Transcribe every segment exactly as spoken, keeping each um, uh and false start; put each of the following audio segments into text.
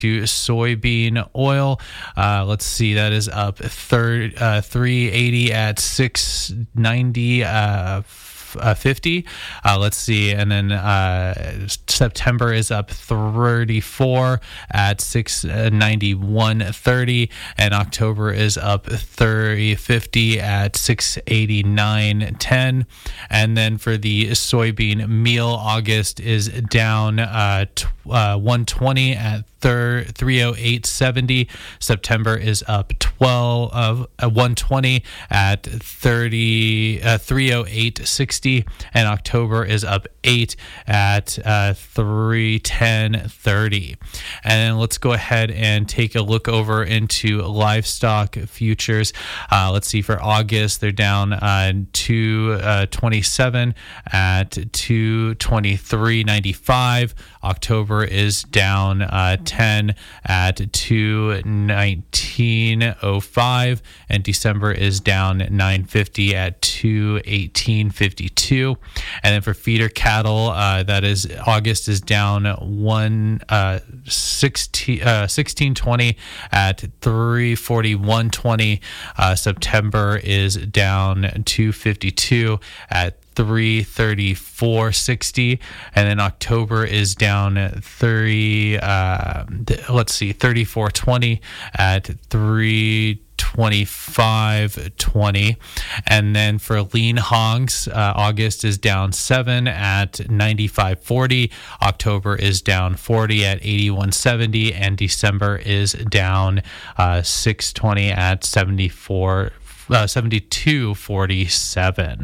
to soybean oil. Uh, let's see, that is up third, uh, three eighty at six ninety. Uh, Uh, fifty. Uh, let's see, and then uh, September is up thirty-four at six ninety-one thirty, and October is up thirty fifty at six eighty-nine ten. And then for the soybean meal, August is down uh, t- uh, one twenty at three oh eight seventy. September is up twelve of uh, one twenty at thirty uh, three oh eight sixty, and October is up eight at uh, three ten thirty. And then let's go ahead and take a look over into livestock futures. Uh, let's see, for August they're down uh, two twenty-seven at two twenty-three ninety-five. October is down uh, ten at two nineteen oh five, and December is down nine fifty at two eighteen fifty-two. And then for feeder cattle, uh, that is August is down one uh, sixteen uh, sixteen twenty at three forty-one twenty. Uh, September is down two fifty-two at three thirty-four sixty, and then October is down thirty. Uh, let's see, thirty-four twenty at three twenty-five twenty. And then for lean hogs, uh, August is down seven at ninety-five forty. October is down forty at eighty-one seventy, and December is down uh, six twenty at seventy-four uh, seventy-two forty-seven.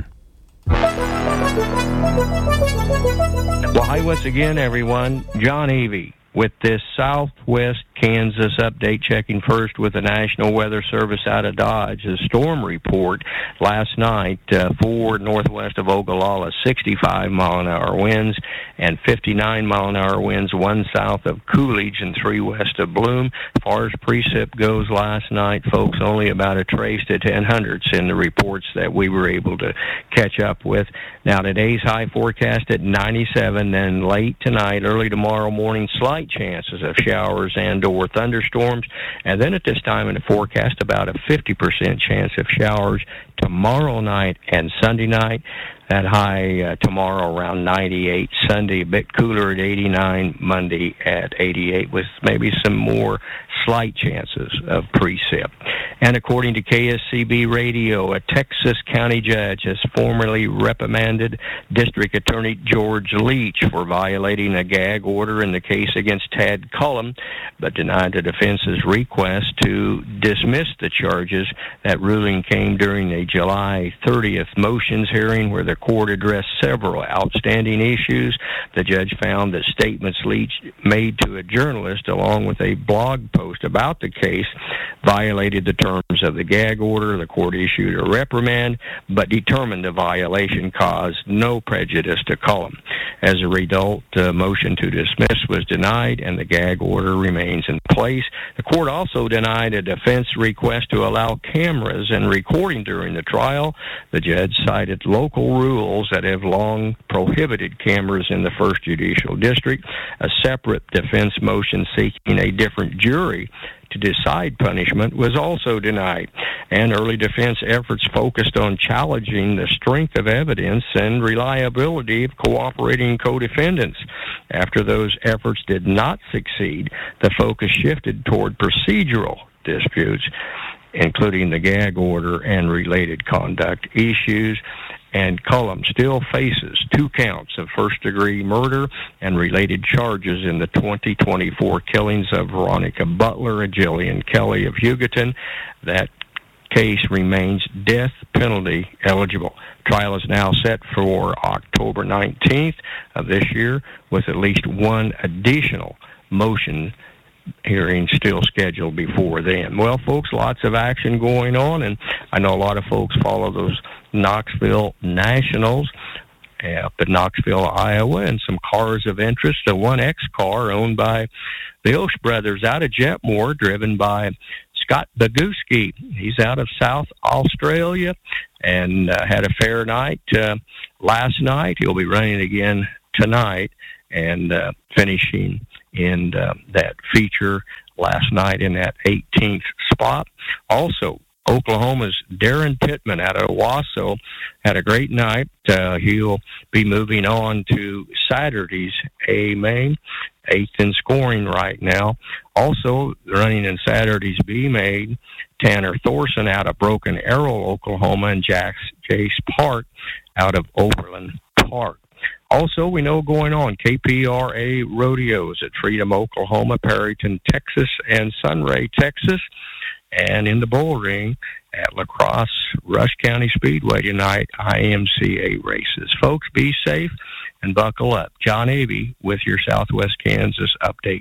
Well, hi once again, everyone. John Avey with this Southwest Kansas update, checking first with the National Weather Service out of Dodge. A storm report last night uh, for northwest of Ogallala, sixty-five mile an hour winds and fifty-nine mile an hour winds, one south of Coolidge and three west of Bloom. As far as precip goes last night, folks, only about a trace to ten hundredths in the reports that we were able to catch up with. Now, today's high forecast at ninety-seven, then late tonight, early tomorrow morning, slight chances of showers and or thunderstorms, and then at this time in the forecast, about a fifty percent chance of showers tomorrow night and Sunday night. That high uh, tomorrow around ninety-eight, Sunday a bit cooler at eighty-nine, Monday at eighty-eight, with maybe some more slight chances of precip. And according to K S C B Radio, a Texas county judge has formally reprimanded District Attorney George Leach for violating a gag order in the case against Tad Cullum, but denied the defense's request to dismiss the charges. That ruling came during a July thirtieth motions hearing where the court addressed several outstanding issues. The judge found that statements Leach made to a journalist along with a blog post about the case violated the terms of the gag order. The court issued a reprimand, but determined the violation caused no prejudice to Cullum. As a result, the motion to dismiss was denied, and the gag order remains in place. The court also denied a defense request to allow cameras and recording during the trial. The judge cited local rules that have long prohibited cameras in the First Judicial District. A separate defense motion seeking a different jury to decide punishment was also denied, and early defense efforts focused on challenging the strength of evidence and reliability of cooperating co-defendants. After those efforts did not succeed, the focus shifted toward procedural disputes, including the gag order and related conduct issues. And Cullum still faces two counts of first-degree murder and related charges in the twenty twenty-four killings of Veronica Butler and Jillian Kelly of Hugoton. That case remains death penalty eligible. Trial is now set for October nineteenth of this year, with at least one additional motion hearing still scheduled before then. Well, folks, lots of action going on, and I know a lot of folks follow those Knoxville Nationals up in Knoxville, Iowa, and some cars of interest. The one X car owned by the Osh brothers out of Jetmore, driven by Scott Boguski. He's out of South Australia and uh, had a fair night uh, last night. He'll be running again tonight and uh, finishing in uh, that feature last night in that eighteenth spot. Also, Oklahoma's Darren Pittman out of Owasso had a great night. Uh, he'll be moving on to Saturday's A main, eighth in scoring right now. Also, running in Saturday's B main, Tanner Thorson out of Broken Arrow, Oklahoma, and Jax Jace Park out of Overland Park. Also, we know going on K P R A rodeos at Freedom, Oklahoma, Perryton, Texas, and Sunray, Texas. And in the bull ring at La Crosse Rush County Speedway tonight, I M C A races. Folks, be safe and buckle up. John Avey with your Southwest Kansas update.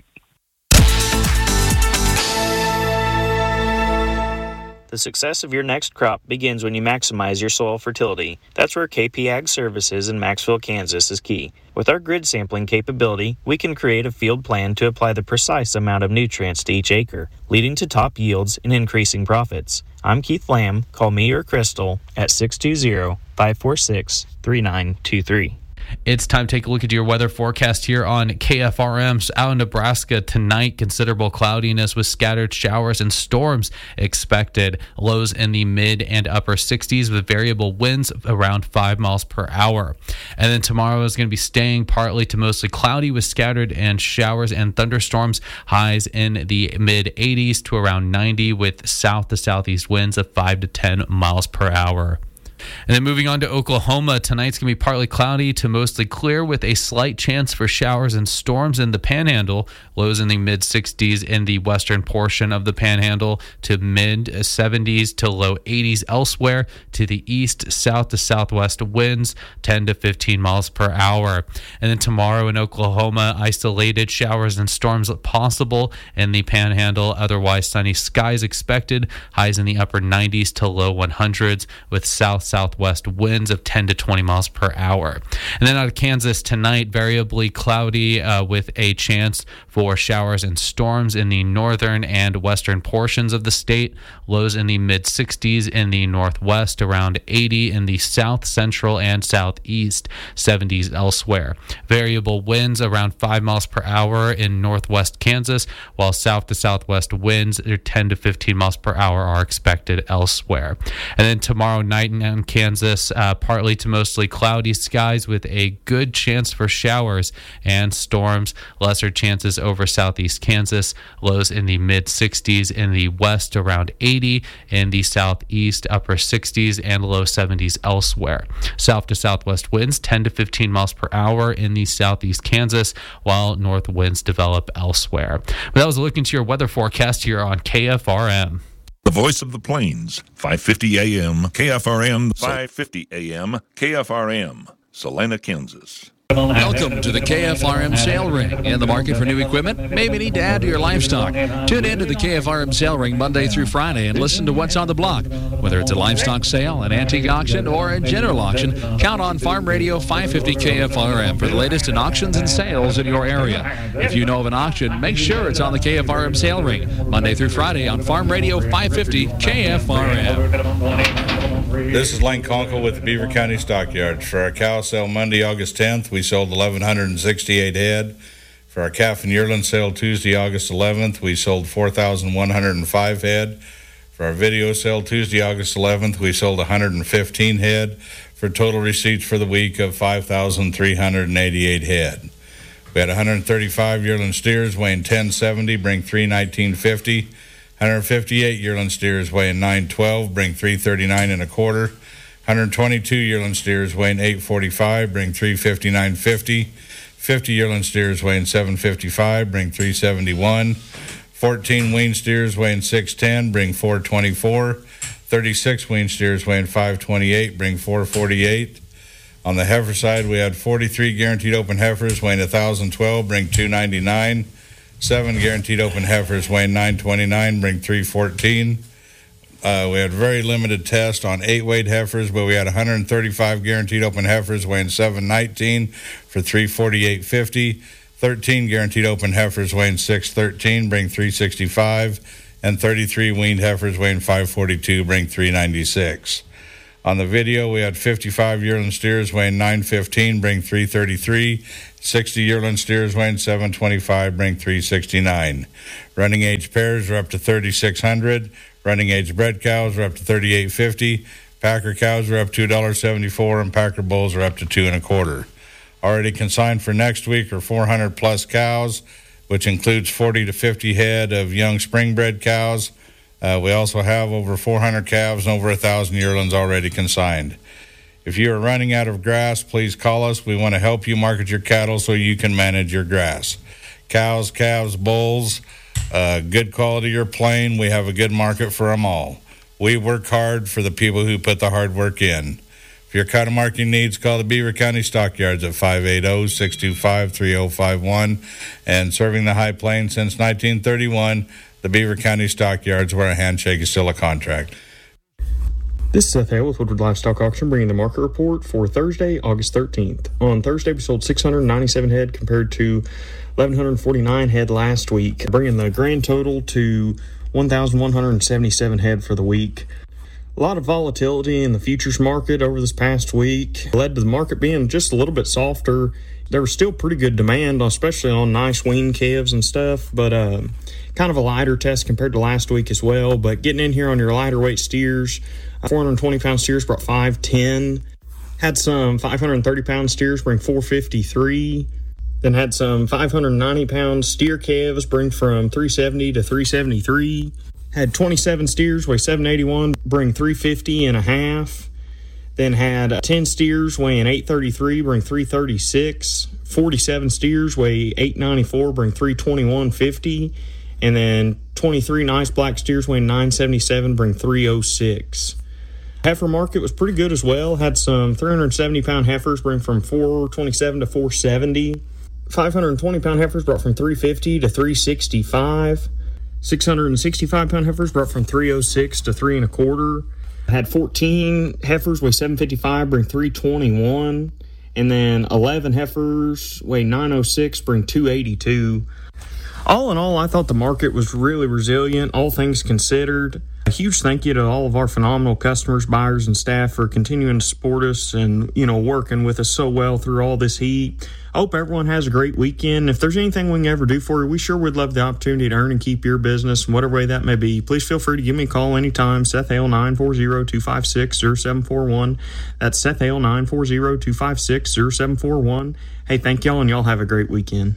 The success of your next crop begins when you maximize your soil fertility. That's where K P Ag Services in Maxville, Kansas is key. With our grid sampling capability, we can create a field plan to apply the precise amount of nutrients to each acre, leading to top yields and increasing profits. I'm Keith Lamb. Call me or Crystal at six two zero, five four six, three nine two three. It's time to take a look at your weather forecast here on K F R M. Out in Nebraska tonight, considerable cloudiness with scattered showers and storms expected. Lows in the mid and upper sixties with variable winds around five miles per hour. And then tomorrow is going to be staying partly to mostly cloudy with scattered and showers and thunderstorms. Highs in the mid eighties to around ninety with south to southeast winds of five to ten miles per hour. And then moving on to Oklahoma, tonight's going to be partly cloudy to mostly clear with a slight chance for showers and storms in the Panhandle. Lows in the mid sixties in the western portion of the Panhandle to mid seventies to low eighties elsewhere. To the east, south to southwest winds ten to fifteen miles per hour. And then tomorrow in Oklahoma, isolated showers and storms possible in the Panhandle. Otherwise, sunny skies expected. Highs in the upper nineties to low hundreds with south southwest winds of ten to twenty miles per hour. And then out of Kansas tonight, variably cloudy uh, with a chance for showers and storms in the northern and western portions of the state. Lows in the mid sixties in the northwest, around eighty in the south central and southeast, seventies elsewhere. Variable winds around five miles per hour in northwest Kansas, while south to southwest winds are ten to fifteen miles per hour are expected elsewhere. And then tomorrow night in Kansas, uh, partly to mostly cloudy skies with a good chance for showers and storms. Lesser chances over southeast Kansas. Lows in the mid sixties in the west, around eighty in the southeast, upper sixties and low seventies elsewhere. South to southwest winds ten to fifteen miles per hour in the southeast Kansas, while north winds develop elsewhere. But that was a look into your weather forecast here on K F R M. The voice of the plains, five fifty A M, K F R M, five fifty A M, K F R M, Salina, Kansas. Welcome to the K F R M Sale Ring. In the market for new equipment? Maybe need to add to your livestock. Tune in to the K F R M Sale Ring Monday through Friday and listen to what's on the block. Whether it's a livestock sale, an antique auction, or a general auction, count on Farm Radio five fifty K F R M for the latest in auctions and sales in your area. If you know of an auction, make sure it's on the K F R M Sale Ring Monday through Friday on Farm Radio five fifty K F R M. This is Lane Conkle with the Beaver County Stockyards. For our cow sale Monday, August tenth, we sold eleven sixty-eight head. For our calf and yearling sale Tuesday, August eleventh, we sold four thousand one hundred five head. For our video sale Tuesday, August eleventh, we sold one hundred fifteen head, for total receipts for the week of five thousand three hundred eighty-eight head. We had one hundred thirty-five yearling steers weighing ten seventy, bring three nineteen fifty. one hundred fifty-eight yearling steers weighing nine twelve, bring three thirty-nine and a quarter. one hundred twenty-two yearling steers weighing eight forty-five, bring three fifty-nine fifty. fifty yearling steers weighing seven fifty-five, bring three seventy-one. fourteen wean steers weighing six ten, bring four twenty-four. thirty-six wean steers weighing five twenty-eight, bring four forty-eight. On the heifer side, we had forty-three guaranteed open heifers weighing one thousand twelve, bring two ninety-nine. Seven guaranteed open heifers weighing nine twenty-nine, bring three fourteen. Uh, we had very limited test on eight weight heifers, but we had one hundred thirty-five guaranteed open heifers weighing seven nineteen for three forty-eight fifty. thirteen guaranteed open heifers weighing six thirteen, bring three sixty-five, and thirty-three weaned heifers weighing five forty-two, bring three ninety-six. On the video, we had fifty-five yearling steers weighing nine fifteen, bring three thirty-three. sixty yearling steers weighing seven twenty-five bring three sixty-nine. Running age pairs are up to thirty-six hundred. Running age bred cows are up to thirty-eight fifty. Packer cows are up two dollars and seventy-four cents, and Packer bulls are up to two and a quarter. Already consigned for next week are four hundred plus cows, which includes forty to fifty head of young spring bred cows. Uh, we also have over four hundred calves and over one thousand yearlings already consigned. If you are running out of grass, please call us. We want to help you market your cattle so you can manage your grass. Cows, calves, bulls, uh, good quality or plain, we have a good market for them all. We work hard for the people who put the hard work in. If your cattle marketing needs, call the Beaver County Stockyards at five eight zero, six two five, three zero five one. And serving the High Plains since nineteen thirty-one, the Beaver County Stockyards, where a handshake is still a contract. This is Seth Hale with Woodward Livestock Auction, bringing the market report for Thursday, August thirteenth. On Thursday, we sold six hundred ninety-seven head compared to one thousand one hundred forty-nine head last week, bringing the grand total to one thousand one hundred seventy-seven head for the week. A lot of volatility in the futures market over this past week led to the market being just a little bit softer. There was still pretty good demand, especially on nice wean calves and stuff, but uh, kind of a lighter test compared to last week as well. But getting in here on your lighter weight steers, four hundred twenty pound steers brought five ten. Had some five hundred thirty pound steers bring four fifty-three. Then had some five hundred ninety pound steer calves bring from three seventy to three seventy-three. Had twenty-seven steers weigh seven eighty-one, bring three fifty and a half. Then had ten steers weighing eight thirty-three, bring three thirty-six. forty-seven steers weigh eight ninety-four, bring three twenty-one fifty. And then twenty-three nice black steers weighing nine seventy-seven, bring three oh six. Heifer market was pretty good as well. Had some three hundred seventy pound heifers bring from four twenty-seven to four seventy. five hundred twenty pound heifers brought from three fifty to three sixty-five. six hundred sixty-five pound heifers brought from three oh six to three and a quarter. Had fourteen heifers weigh seven fifty-five, bring three twenty-one. And then eleven heifers weigh nine oh six, bring two eighty-two. All in all, I thought the market was really resilient, all things considered. A huge thank you to all of our phenomenal customers, buyers, and staff for continuing to support us and, you know, working with us so well through all this heat. I hope everyone has a great weekend. If there's anything we can ever do for you, we sure would love the opportunity to earn and keep your business in whatever way that may be. Please feel free to give me a call anytime. Seth Hale, nine four zero, two five six, zero seven four one. That's Seth Hale, nine four zero, two five six, zero seven four one. Hey, thank y'all, and y'all have a great weekend.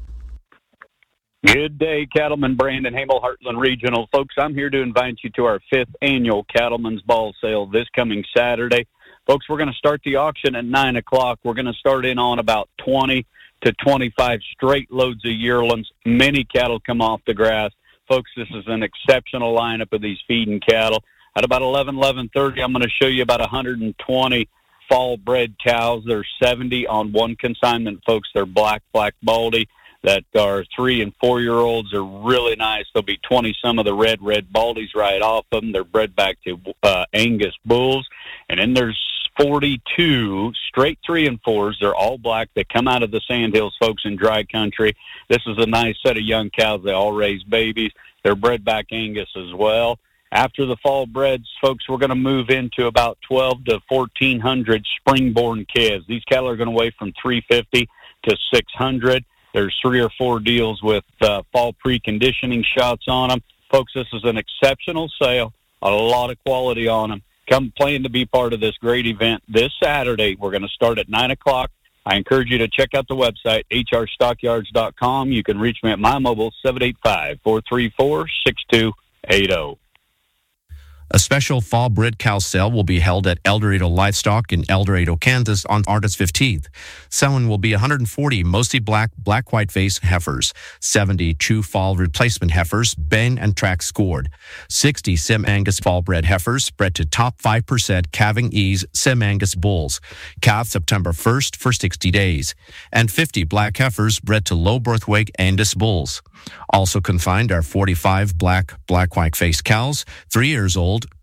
Good day, Cattleman Brandon Hamel, Heartland Regional. Folks, I'm here to invite you to our fifth annual Cattleman's Ball Sale this coming Saturday. Folks, we're going to start the auction at nine o'clock. We're going to start in on about twenty to twenty-five straight loads of yearlings. Many cattle come off the grass. Folks, this is an exceptional lineup of these feeding cattle. At about eleven, eleven thirty, I'm going to show you about one hundred twenty fall-bred cows. There's seventy on one consignment, folks. They're black, black baldy. That are three and four year olds are really nice. There'll be twenty some of the red, red baldies right off of them. They're bred back to uh, Angus bulls. And then there's forty-two straight three and fours. They're all black. They come out of the Sandhills, folks, in dry country. This is a nice set of young cows. They all raise babies. They're bred back Angus as well. After the fall breds, folks, we're going to move into about twelve to fourteen hundred spring-born calves. These cattle are going to weigh from three fifty to six hundred. There's three or four deals with uh, fall preconditioning shots on them. Folks, this is an exceptional sale, a lot of quality on them. Come plan to be part of this great event this Saturday. We're going to start at nine o'clock. I encourage you to check out the website, h r stockyards dot com. You can reach me at my mobile, seven eight five, four three four, six two eight zero. A special fall bred cow sale will be held at El Dorado Livestock in El Dorado, Kansas on August fifteenth. Selling will be one hundred forty mostly black, black white face heifers, seventy true fall replacement heifers, Ben and track scored, sixty Sim Angus fall bred heifers bred to top five percent calving ease Sim Angus bulls, calved September first for sixty days, and fifty black heifers bred to low birth weight Angus bulls. Also confined are forty-five black, black white face cows, three years old,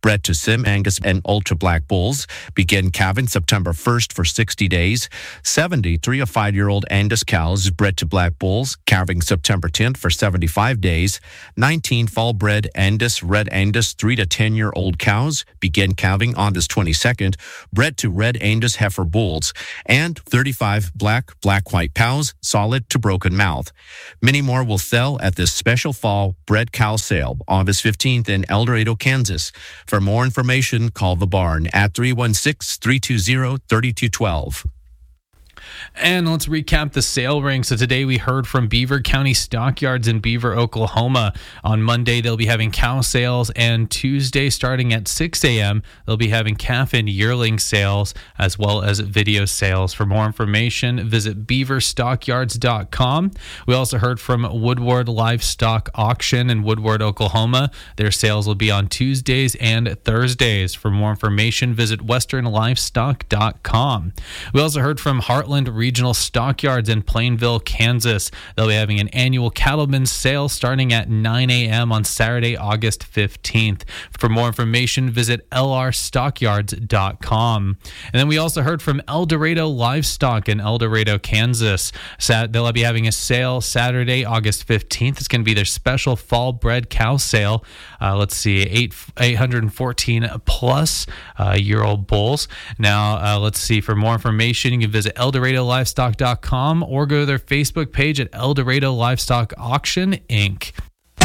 bred to Sim Angus and Ultra Black bulls, begin calving September first for sixty days. seventy three or five-year-old Angus cows bred to black bulls, calving September tenth for seventy-five days. nineteen fall-bred Angus, Red Angus three to ten-year-old cows begin calving August twenty-second, bred to Red Angus heifer bulls, and thirty-five black, black-white cows, solid to broken mouth. Many more will sell at this special fall bred cow sale August fifteenth in El Dorado, Kansas. For more information, call the barn at three one six, three two zero, three two one two. And let's recap the sale ring. So today we heard from Beaver County Stockyards in Beaver, Oklahoma. On Monday, they'll be having cow sales, and Tuesday, starting at six a.m., they'll be having calf and yearling sales, as well as video sales. For more information, visit beaver stockyards dot com. We also heard from Woodward Livestock Auction in Woodward, Oklahoma. Their sales will be on Tuesdays and Thursdays. For more information, visit western livestock dot com. We also heard from Heartland Regional Stockyards in Plainville, Kansas. They'll be having an annual cattleman's sale starting at nine a.m. on Saturday, August fifteenth. For more information, visit l r stockyards dot com. And then we also heard from El Dorado Livestock in El Dorado, Kansas. They'll be having a sale Saturday, August fifteenth. It's going to be their special fall bred cow sale. Uh, let's see, eight, eight hundred fourteen plus uh, year old bulls. Now, uh, let's see, for more information, you can visit el dorado livestock dot com or go to their Facebook page at El Dorado Livestock Auction, Incorporated.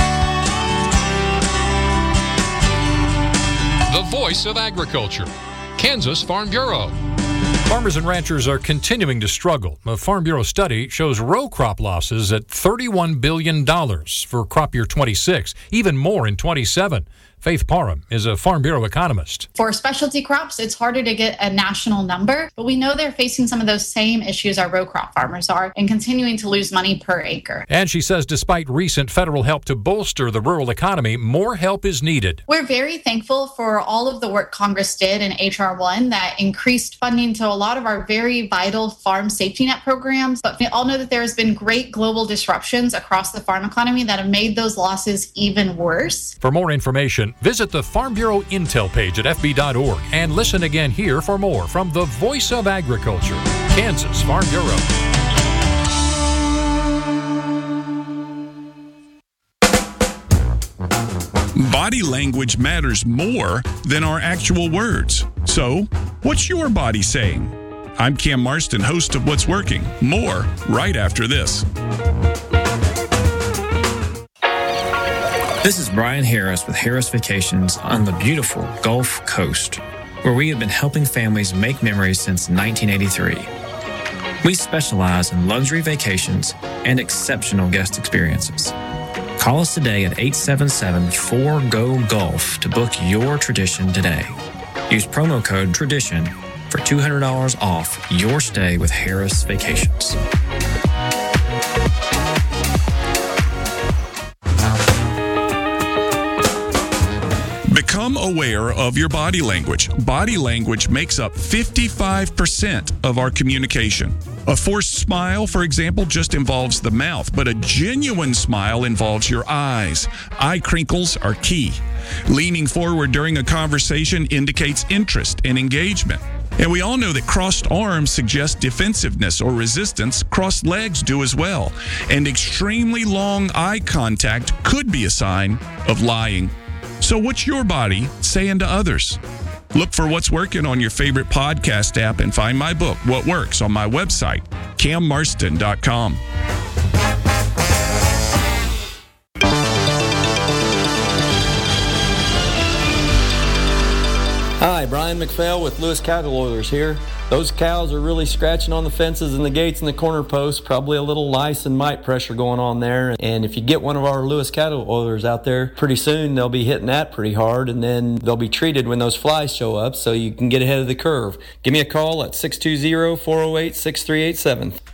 The voice of agriculture, Kansas Farm Bureau. Farmers and ranchers are continuing to struggle. A Farm Bureau study shows row crop losses at thirty-one billion dollars for crop year twenty-six, even more in twenty-seven. Faith Parham is a Farm Bureau economist. For specialty crops, it's harder to get a national number, but we know they're facing some of those same issues our row crop farmers are and continuing to lose money per acre. And she says despite recent federal help to bolster the rural economy, more help is needed. We're very thankful for all of the work Congress did in H R one that increased funding to a lot of our very vital farm safety net programs, but we all know that there has been great global disruptions across the farm economy that have made those losses even worse. For more information, visit the Farm Bureau Intel page at f b dot org and listen again here for more from the Voice of Agriculture, Kansas Farm Bureau. Body language matters more than our actual words. So, what's your body saying? I'm Cam Marston, host of What's Working. More right after this. This is Brian Harris with Harris Vacations on the beautiful Gulf Coast, where we have been helping families make memories since nineteen eighty-three. We specialize in luxury vacations and exceptional guest experiences. Call us today at eight seven seven, four, G O, Gulf to book your tradition today. Use promo code TRADITION for two hundred dollars off your stay with Harris Vacations. Become aware of your body language. Body language makes up fifty-five percent of our communication. A forced smile, for example, just involves the mouth, but a genuine smile involves your eyes. Eye crinkles are key. Leaning forward during a conversation indicates interest and engagement. And we all know that crossed arms suggest defensiveness or resistance. Crossed legs do as well. And extremely long eye contact could be a sign of lying. So what's your body saying to others? Look for What's Working on your favorite podcast app and find my book, What Works, on my website, cam marston dot com. Hi, Brian McPhail with Lewis Cattle Oilers here. Those cows are really scratching on the fences and the gates and the corner posts. Probably a little lice and mite pressure going on there. And if you get one of our Lewis Cattle Oilers out there, pretty soon they'll be hitting that pretty hard, and then they'll be treated when those flies show up so you can get ahead of the curve. Give me a call at six two zero, four oh eight, six three eight seven.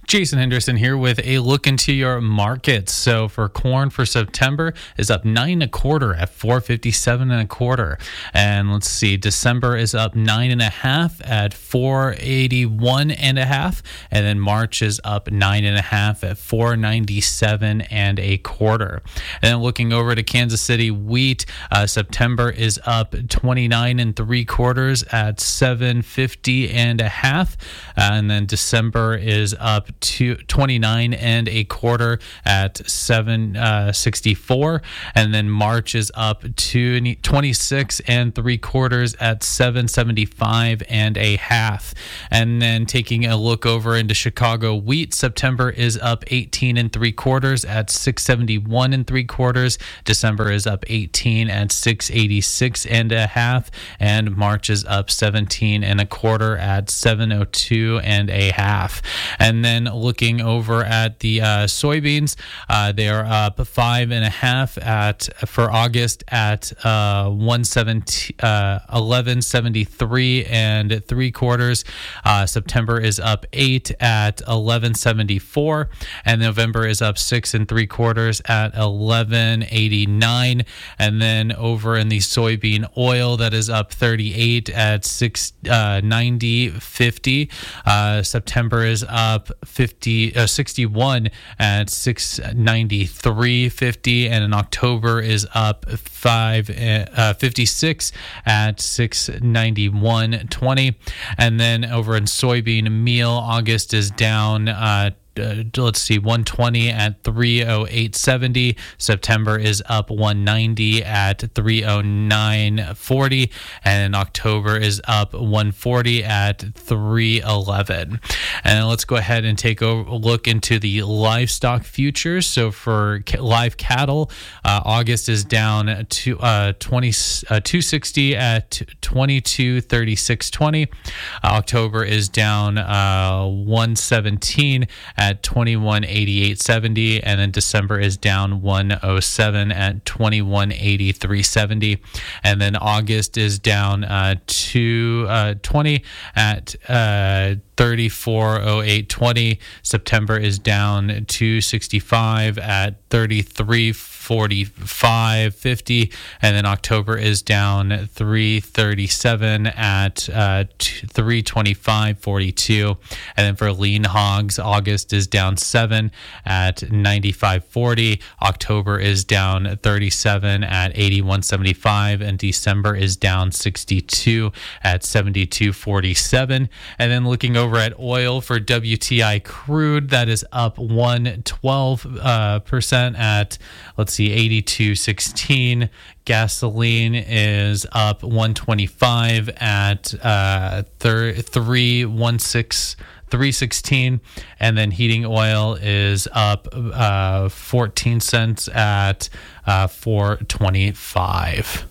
Jason Henderson here with a look into your markets. So for corn for September is up nine and a quarter at four fifty-seven and a quarter. And let's see, December is up nine and a half at four eighty-one and a half. And then March is up nine and a half at four ninety-seven and a quarter. And then looking over to Kansas City wheat, uh, September is up twenty-nine and three quarters at seven fifty and a half. Uh, and then December is up to twenty-nine and a quarter at seven sixty-four, and then March is up to twenty-six and three quarters at seven seventy-five and a half. And then taking a look over into Chicago wheat, September is up eighteen and three quarters at six seventy-one and three quarters. December is up eighteen at six eighty-six and a half, and March is up seventeen and a quarter at seven oh two and a half. And then looking over at the uh, soybeans, uh, they are up five and a half at for August at uh, one seventy, uh, eleven seventy-three and three quarters. Uh, September is up eight at eleven seventy-four, and November is up six and three quarters at eleven eighty-nine. And then over in the soybean oil, that is up thirty-eight at six ninety fifty. Uh, September is up fifty, uh, sixty-one at six ninety-three fifty, and in October is up five uh, fifty-six at six ninety-one twenty. And then over in soybean meal, August is down uh Uh, let's see, one twenty at three oh eight seventy. September is up one ninety at three oh nine forty, and October is up one forty at three eleven. And let's go ahead and take a look into the livestock futures. So for live cattle, uh, August is down to uh, twenty uh, two sixty at twenty-two thirty-six twenty. Uh, October is down uh, one seventeen at at twenty-one eighty-eight seventy, and then December is down one oh seven at twenty-one eighty-three seventy, and then August is down uh, two twenty at uh, thirty-four oh eight twenty. September is down two sixty-five at thirty-three forty-five fifty, and then October is down three thirty-seven at uh, three twenty-five forty-two, and then for lean hogs, August is down seven at ninety-five forty. October is down thirty-seven at eighty-one seventy-five, and December is down sixty-two at seventy-two forty-seven. And then looking over at oil for W T I crude, that is up one twelve uh, percent at, let's see, eighty-two sixteen. Gasoline is up one twenty-five at uh, three sixteen. three sixteen, and then heating oil is up uh, fourteen cents at uh, four twenty-five.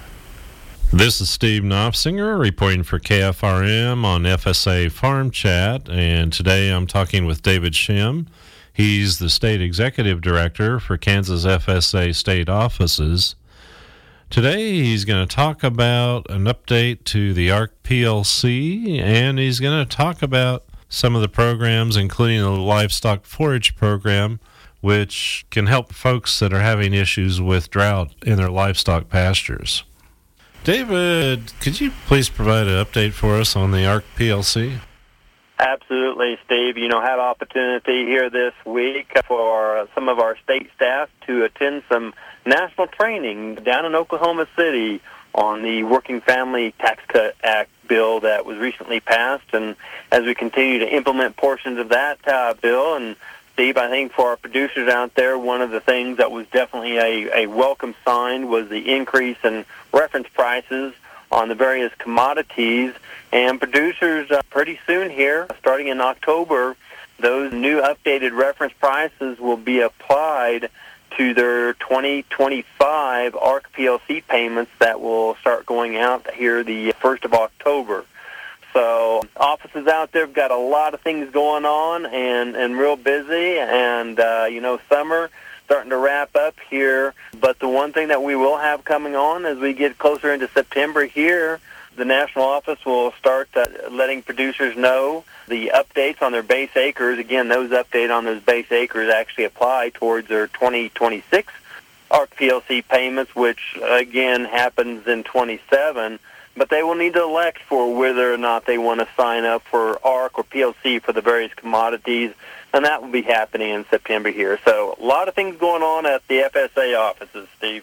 This is Steve Knopfsinger reporting for K F R M on F S A Farm Chat, and today I'm talking with David Shim. He's the State Executive Director for Kansas F S A State Offices. Today he's going to talk about an update to the A R C P L C, and he's going to talk about some of the programs, including the livestock forage program, which can help folks that are having issues with drought in their livestock pastures. David, could you please provide an update for us on the A R C P L C? Absolutely, Steve. You know, had opportunity here this week for some of our state staff to attend some national training down in Oklahoma City on the Working Family Tax Cut Act bill that was recently passed. And as we continue to implement portions of that uh, bill, and Steve, I think for our producers out there, one of the things that was definitely a, a welcome sign was the increase in reference prices on the various commodities. And producers, uh, pretty soon here, starting in October, those new updated reference prices will be applied to their twenty twenty-five A R C P L C payments that will start going out here the first of October. So offices out there have got a lot of things going on and, and real busy, and, uh, you know, summer starting to wrap up here. But the one thing that we will have coming on as we get closer into September here, the national office will start uh, letting producers know the updates on their base acres, again, those updates on those base acres actually apply towards their twenty twenty-six A R C P L C payments, which, again, happens in twenty-seven. But they will need to elect for whether or not they want to sign up for A R C or P L C for the various commodities, and that will be happening in September here. So a lot of things going on at the F S A offices, Steve.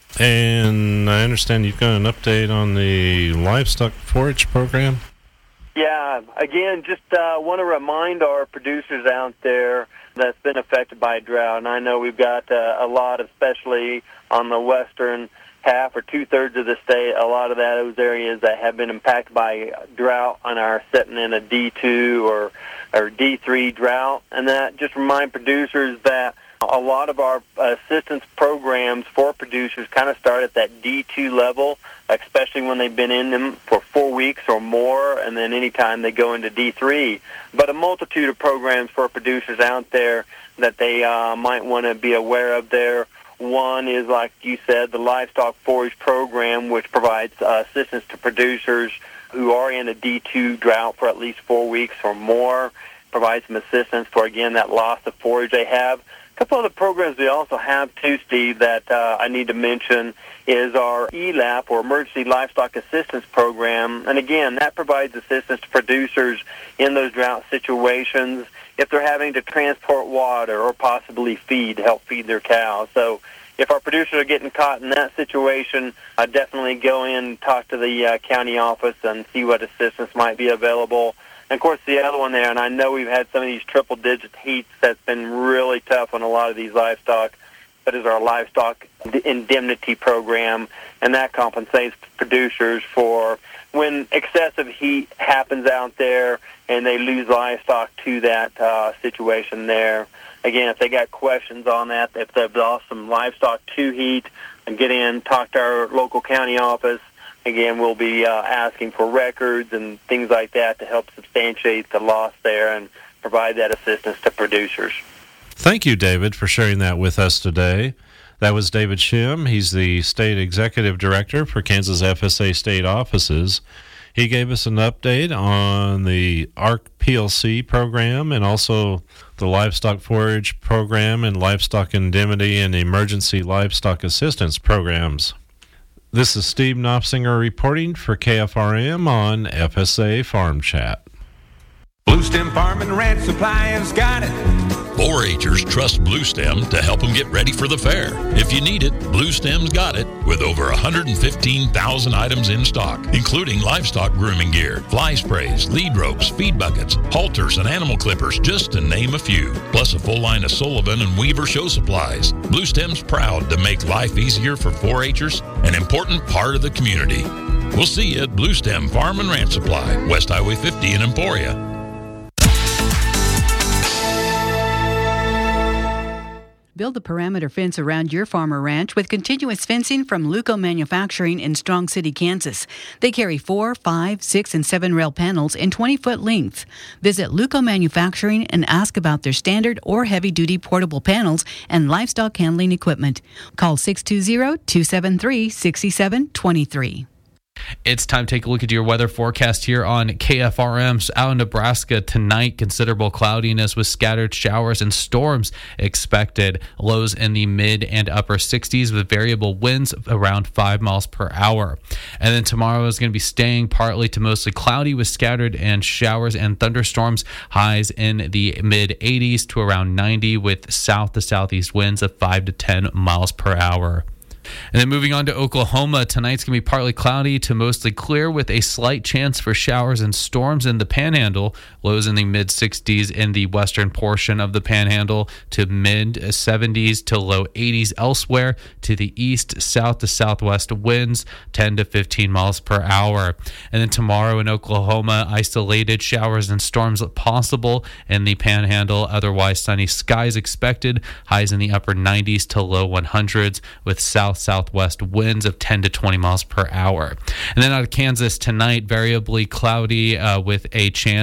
And I understand you've got an update on the livestock forage program? Yeah, again, just uh, want to remind our producers out there that's been affected by drought. And I know we've got uh, a lot, especially on the western half or two-thirds of the state, a lot of that, those areas that have been impacted by drought and are sitting in a D two or, or D three drought. And that just remind producers that a lot of our assistance programs for producers kind of start at that D two level, especially when they've been in them for four weeks or more, and then anytime they go into D three. But a multitude of programs for producers out there that they uh, might want to be aware of there. One is, like you said, the Livestock Forage Program, which provides uh, assistance to producers who are in a D two drought for at least four weeks or more, provides some assistance for, again, that loss of forage they have. A couple other programs we also have, too, Steve, that uh, I need to mention is our E L A P, or Emergency Livestock Assistance Program. And, again, that provides assistance to producers in those drought situations if they're having to transport water or possibly feed to help feed their cows. So if our producers are getting caught in that situation, uh, definitely go in and talk to the uh, county office and see what assistance might be available. And, of course, the other one there, and I know we've had some of these triple-digit heats that's been really tough on a lot of these livestock, that is our livestock indemnity program, and that compensates producers for when excessive heat happens out there and they lose livestock to that uh, situation there. Again, if they got questions on that, if they've lost some livestock to heat, and get in, talk to our local county office. Again, we'll be uh, asking for records and things like that to help substantiate the loss there and provide that assistance to producers. Thank you, David, for sharing that with us today. That was David Shim. He's the State Executive Director for Kansas F S A State Offices. He gave us an update on the A R C P L C program and also the Livestock Forage Program and Livestock Indemnity and Emergency Livestock Assistance Programs. This is Steve Knopfsinger reporting for K F R M on F S A Farm Chat. Blue Stem Farm and Ranch Supply has got it. four H'ers trust Blue Stem to help them get ready for the fair. If you need it, Blue Stem's got it, with over one hundred fifteen thousand items in stock, including livestock grooming gear, fly sprays, lead ropes, feed buckets, halters, and animal clippers, just to name a few. Plus a full line of Sullivan and Weaver show supplies. Blue Stem's proud to make life easier for four H'ers, an important part of the community. We'll see you at Blue Stem Farm and Ranch Supply, West Highway fifty in Emporia. Build a perimeter fence around your farm or ranch with continuous fencing from Luco Manufacturing in Strong City, Kansas. They carry four, five, six, and seven rail panels in twenty-foot length. Visit Luco Manufacturing and ask about their standard or heavy-duty portable panels and livestock handling equipment. Call six two zero, two seven three, six seven two three. It's time to take a look at your weather forecast here on K F R M. Out in Nebraska tonight, considerable cloudiness with scattered showers and storms expected. Lows in the mid and upper sixties with variable winds around five miles per hour. And then tomorrow is going to be staying partly to mostly cloudy with scattered and showers and thunderstorms. Highs in the mid eighties to around ninety with south to southeast winds of five to ten miles per hour. And then moving on to Oklahoma, tonight's going to be partly cloudy to mostly clear with a slight chance for showers and storms in the Panhandle. Lows in the mid sixties in the western portion of the Panhandle to mid seventies to low eighties elsewhere. To the east, south to southwest winds ten to fifteen miles per hour. And then tomorrow in Oklahoma, isolated showers and storms possible in the Panhandle. Otherwise, sunny skies expected. Highs in the upper nineties to low hundreds with south southwest winds of ten to twenty miles per hour. And then out of Kansas tonight, variably cloudy uh, with a chance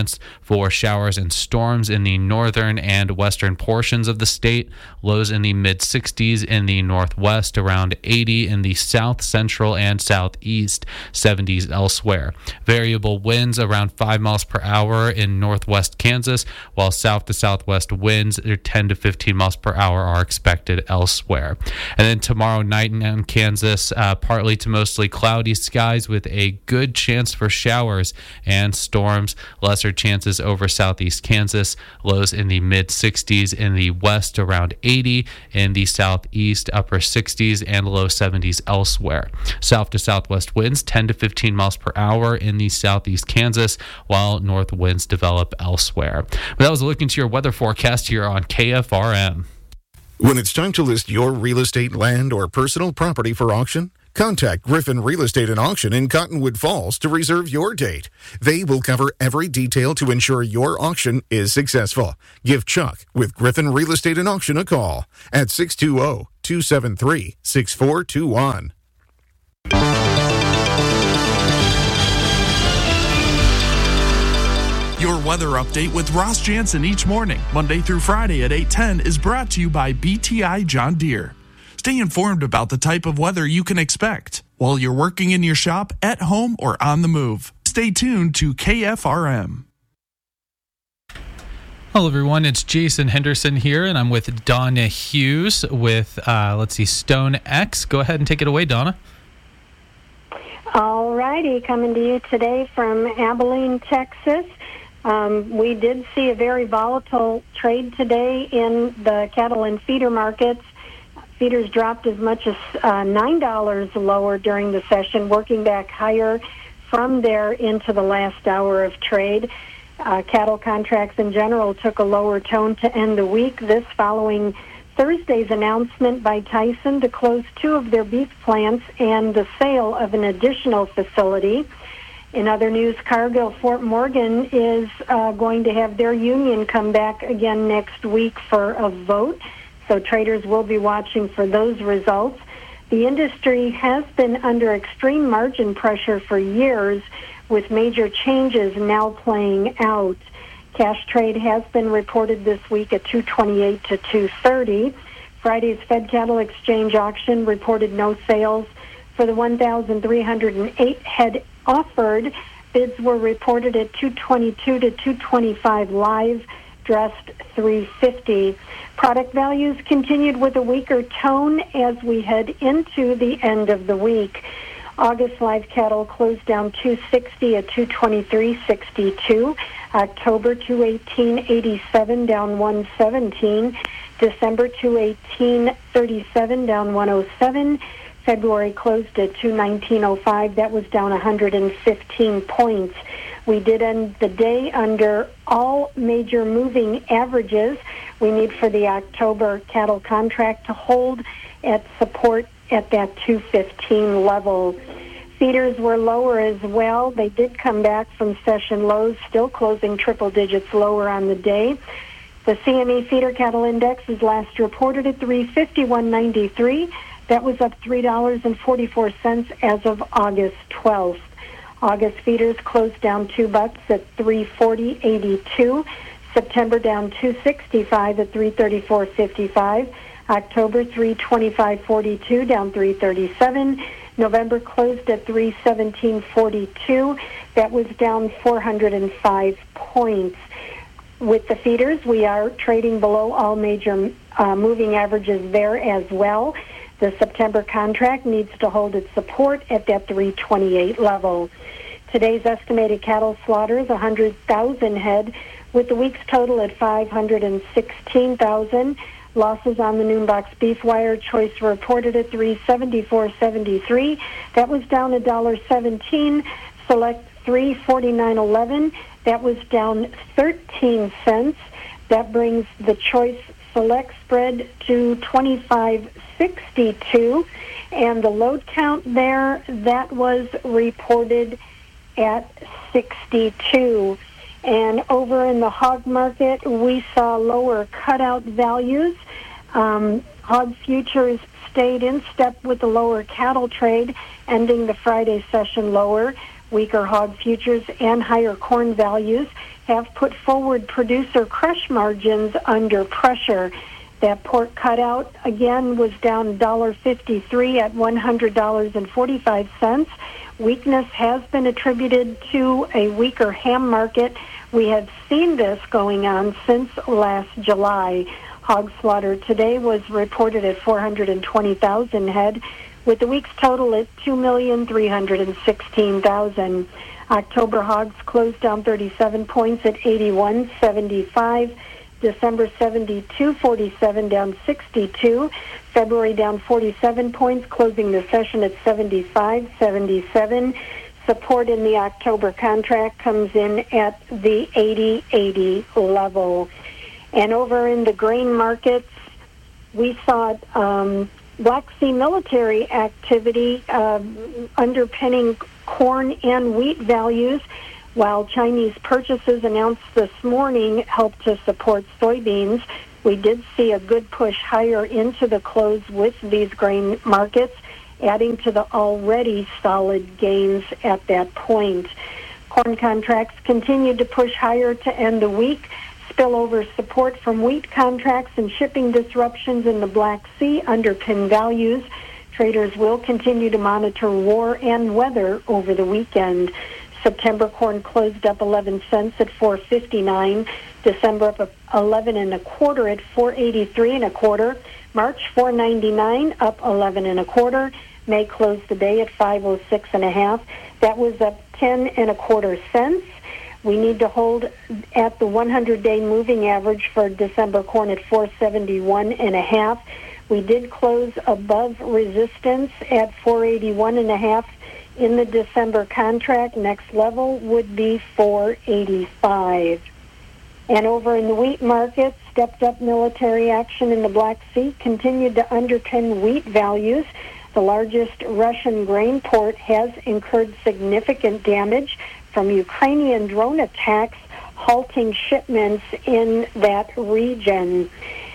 for showers and storms in the northern and western portions of the state. Lows in the mid sixties in the northwest, around eighty in the south, central, and southeast, seventies elsewhere. Variable winds around five miles per hour in northwest Kansas, while south to southwest winds are ten to fifteen miles per hour are expected elsewhere. And then tomorrow night in Kansas, uh, partly to mostly cloudy skies with a good chance for showers and storms. Lesser chances over southeast Kansas. Lows in the mid sixties in the west, around eighty in the southeast, upper sixties, and low seventies elsewhere. South to southwest winds ten to fifteen miles per hour in the southeast Kansas, while north winds develop elsewhere. But that was a look into your weather forecast here on K F R M. When it's time to list your real estate, land, or personal property for auction, contact Griffin Real Estate and Auction in Cottonwood Falls to reserve your date. They will cover every detail to ensure your auction is successful. Give Chuck with Griffin Real Estate and Auction a call at six two zero, two seven three, six four two one. Your weather update with Ross Jansen each morning, Monday through Friday at eight ten, is brought to you by B T I John Deere. Stay informed about the type of weather you can expect while you're working in your shop, at home, or on the move. Stay tuned to K F R M. Hello, everyone. It's Jason Henderson here, and I'm with Donna Hughes with, uh, let's see, Stone X. Go ahead and take it away, Donna. All righty. Coming to you today from Abilene, Texas. Um, we did see a very volatile trade today in the cattle and feeder markets. Feeders dropped as much as uh, nine dollars lower during the session, working back higher from there into the last hour of trade. Uh, cattle contracts in general took a lower tone to end the week, this following Thursday's announcement by Tyson to close two of their beef plants and the sale of an additional facility. In other news, Cargill Fort Morgan is uh, going to have their union come back again next week for a vote, so traders will be watching for those results. The industry has been under extreme margin pressure for years, with major changes now playing out. Cash trade has been reported this week at two twenty-eight to two thirty. Friday's Fed Cattle Exchange auction reported no sales for the one thousand three hundred eight head offered. Bids were reported at two twenty-two to two twenty-five live, dressed three fifty. Product values continued with a weaker tone as we head into the end of the week. August live cattle closed down two sixty at two twenty-three sixty-two. October two eighteen eighty-seven down one seventeen. December two eighteen thirty-seven down one oh seven. February closed at two nineteen oh five. That was down one hundred fifteen points. We did end the day under all major moving averages. We need for the October cattle contract to hold at support at that two fifteen level. Feeders were lower as well. They did come back from session lows, still closing triple digits lower on the day. The C M E Feeder Cattle Index is last reported at three fifty-one ninety-three. That was up three dollars and forty-four cents as of August twelfth. August feeders closed down two bucks at three forty eighty-two. September down two sixty-five at three thirty-four fifty-five. October three twenty-five forty-two, down three thirty-seven. November closed at three seventeen forty-two. That was down four hundred five points. With the feeders, we are trading below all major uh, moving averages there as well. The September contract needs to hold its support at that three twenty-eight level. Today's estimated cattle slaughter is one hundred thousand head, with the week's total at five hundred sixteen thousand. Losses on the Noonbox beef wire choice were reported at three seventy-four seventy-three. That was down one dollar seventeen. Select three forty-nine eleven. That was down thirteen cents. That brings the choice select spread to twenty-five sixty-two. And the load count there, that was reported at sixty-two. And over in the hog market, we saw lower cutout values. Um, hog futures stayed in step with the lower cattle trade, ending the Friday session lower. Weaker hog futures and higher corn values have put forward producer crush margins under pressure. That pork cutout, again, was down one dollar fifty-three at one hundred dollars and forty-five cents. Weakness has been attributed to a weaker ham market. We have seen this going on since last July. Hog slaughter today was reported at four hundred twenty thousand head, with the week's total at two million three hundred sixteen thousand. October hogs closed down thirty-seven points at eighty-one seventy-five. December seventy-two forty-seven down sixty-two. February down forty-seven points, closing the session at seventy-five seventy-seven. Support in the October contract comes in at the eighty eighty level. And over in the grain markets, we saw um, Black Sea military activity uh, underpinning corn and wheat values, while Chinese purchases announced this morning helped to support soybeans. We did see a good push higher into the close with these grain markets, adding to the already solid gains at that point. Corn contracts continued to push higher to end the week. Spillover support from wheat contracts and shipping disruptions in the Black Sea underpin values. Traders will continue to monitor war and weather over the weekend. September corn closed up eleven cents at four fifty-nine. December up eleven and a quarter at four eighty-three and a quarter. March four ninety-nine, up eleven and a quarter. May closed the day at five oh six and a half. That was up ten and a quarter cents. We need to hold at the one hundred day moving average for December corn at four seventy-one and a half. We did close above resistance at four eighty-one and a half in the December contract. Next level would be four eighty-five. And over in the wheat market, stepped up military action in the Black Sea continued to underpin wheat values. The largest Russian grain port has incurred significant damage from Ukrainian drone attacks, halting shipments in that region.